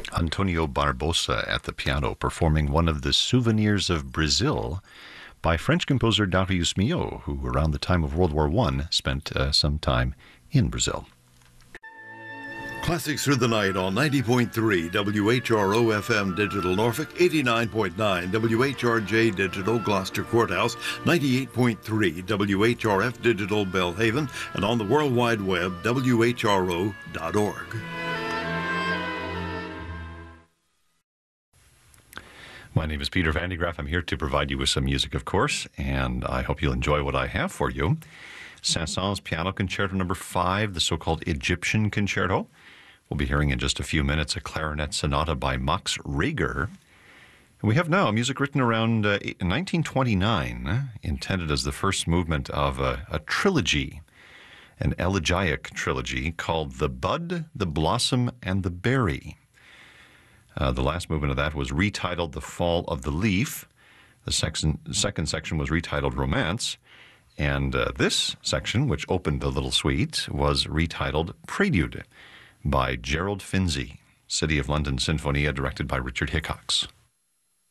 Antonio Barbosa at the piano, performing one of the Souvenirs of Brazil by French composer Darius Milhaud, who around the time of World War I spent some time in Brazil. Classics through the night on 90.3 WHRO FM Digital Norfolk, 89.9 WHRJ Digital Gloucester Courthouse, 98.3 WHRF Digital Belhaven, and on the World Wide Web, WHRO.org. My name is Peter Van de Graaff. I'm here to provide you with some music, of course, and I hope you'll enjoy what I have for you. Saint-Saëns Piano Concerto No. 5, the so-called Egyptian Concerto. We'll be hearing in just a few minutes a clarinet sonata by Max Reger. And we have now music written around 1929, intended as the first movement of a trilogy, an elegiac trilogy called The Bud, the Blossom, and the Berry. The last movement of that was retitled The Fall of the Leaf. The second section was retitled Romance. And this section, which opened the little suite, was retitled Prelude by Gerald Finzi, City of London Sinfonia, directed by Richard Hickox.